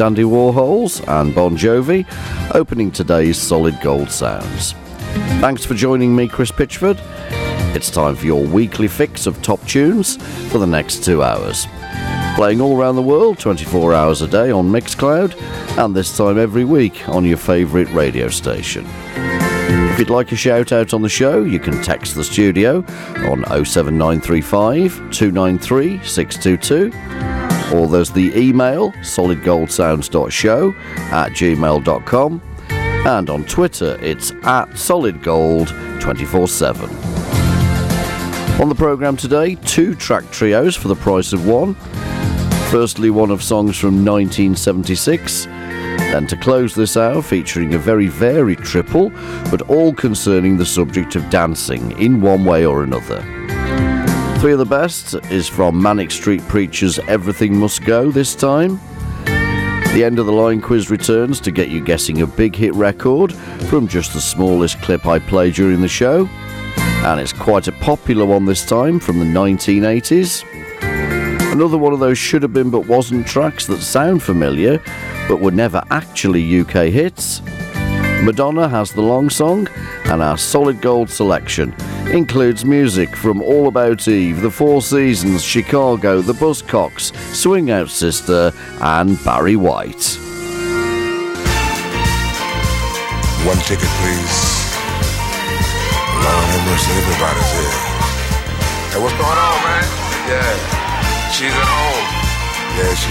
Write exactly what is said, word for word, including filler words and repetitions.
Andy Warhols and Bon Jovi, opening today's Solid Gold Sounds. Thanks for joining me, Chris Pitchford. It's time for your weekly fix of top tunes for the next two hours. Playing all around the world, twenty-four hours a day on Mixcloud, and this time every week on your favourite radio station. If you'd like a shout out on the show, you can text the studio on oh seven nine three five, two nine three, six two two, or there's the email solid gold sounds dot show at gmail dot com, and on Twitter it's at solidgold two forty-seven. On the programme today, two track trios for the price of one. Firstly, one of songs from nineteen seventy-six. Then to close this hour, featuring a very varied triple, but all concerning the subject of dancing in one way or another. Three of the best is from Manic Street Preachers' Everything Must Go this time. The end of the line quiz returns to get you guessing a big hit record from just the smallest clip I play during the show. And it's quite a popular one this time from the nineteen eighties. Another one of those should have been but wasn't tracks that sound familiar but were never actually U K hits. Madonna has the long song, and our Solid Gold selection includes music from All About Eve, The Four Seasons, Chicago, The Buzzcocks, Swing Out Sister and Barry White. One ticket, please. Lord have mercy, everybody's here. Hey, what's going on, man? Yeah. She's at home. Yeah, she